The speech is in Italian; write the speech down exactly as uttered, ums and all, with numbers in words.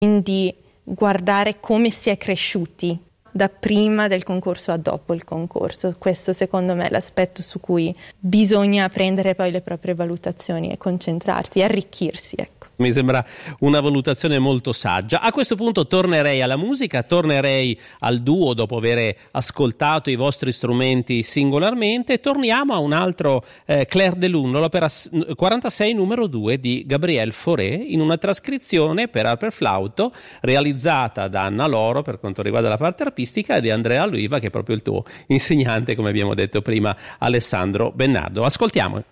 quindi guardare come si è cresciuti da prima del concorso a dopo il concorso. Questo secondo me è l'aspetto su cui bisogna prendere poi le proprie valutazioni e concentrarsi, arricchirsi, ecco. Mi sembra una valutazione molto saggia. A questo punto tornerei alla musica, tornerei al duo dopo aver ascoltato i vostri strumenti singolarmente. Torniamo a un altro eh, Clair de Lune, l'opera quarantasei numero due di Gabriel Fauré, in una trascrizione per arpa e flauto realizzata da Anna Loro per quanto riguarda la parte arpistica e di Andrea Luiva, che è proprio il tuo insegnante, come abbiamo detto prima, Alessandro Bennardo. Ascoltiamo.